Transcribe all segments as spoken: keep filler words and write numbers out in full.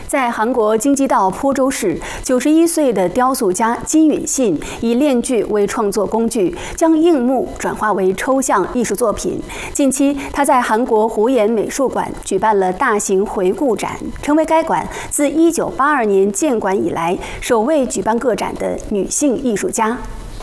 在韩国京畿道坡州市，九十一岁的雕塑家金允信以链锯为创作工具，将硬木转化为抽象艺术作品。近期，他在韩国湖沿美术馆举办了大型回顾展，成为该馆自一九八二年建馆以来首位举办个展的女性艺术家。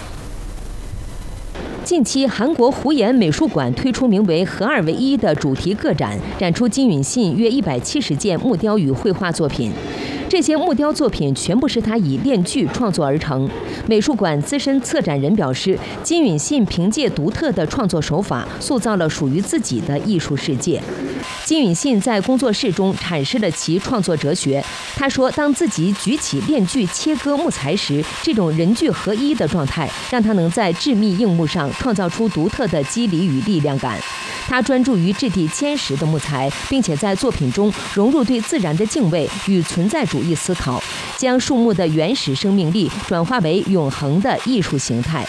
近期，韩国湖沿美术馆推出名为“合二为一”的主题个展，展出金允信约一百七十件木雕与绘画作品。这些木雕作品全部是他以链锯创作而成。美术馆资深策展人表示，金允信凭借独特的创作手法，塑造了属于自己的艺术世界。 金允信在工作室中阐释了其创作哲学。他说：“当自己举起链锯切割木材时，这种人锯合一的状态，让他能在致密硬木上创造出独特的肌理与力量感。他专注于质地坚实的木材，并且在作品中融入对自然的敬畏与存在主义思考，将树木的原始生命力转化为永恒的艺术形态。”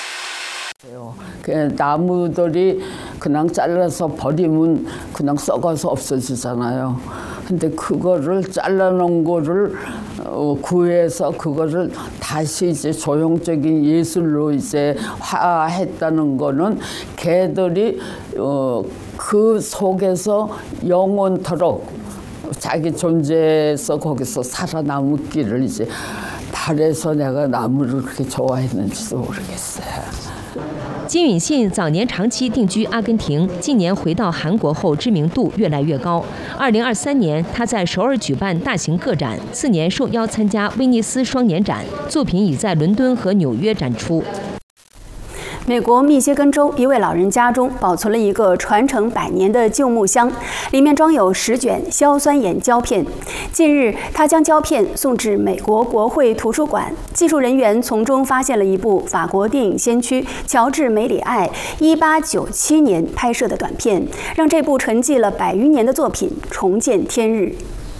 그 나무들이 그냥 잘라서 버리면 그냥 썩어서 없어지잖아요. 근데 그거를 잘라놓은 거를 어, 구해서 그거를 다시 이제 조형적인 예술로 이제 화했다는 거는 걔들이 어, 그 속에서 영원토록 자기 존재에서 거기서 살아남기를 이제 바래서 내가 나무를 그렇게 좋아했는지도 모르겠어요. 金允信早年长期定居阿根廷，近年回到韩国后知名度越来越高。二零二三年，他在首尔举办大型个展，次年受邀参加威尼斯双年展，作品已在伦敦和纽约展出。 美国密歇根州一位老人家中保存了一个传承百年的旧木箱，里面装有十卷硝酸盐胶片。近日，他将胶片送至美国国会图书馆，技术人员从中发现了一部法国电影先驱乔治·梅里爱一八九七年拍摄的短片，让这部沉寂了百余年的作品重见天日。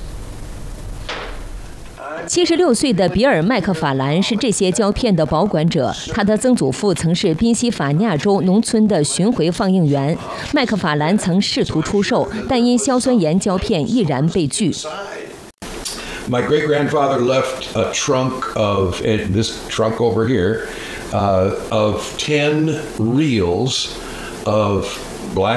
七十六岁的比尔·麦克法兰是这些胶片的保管者。他的曾祖父曾是宾夕法尼亚州农村的巡回放映员。麦克法兰曾试图出售，但因硝酸盐胶片毅然被拒。 My great grandfather left a trunk of this trunk over here uh, of ten reels of black.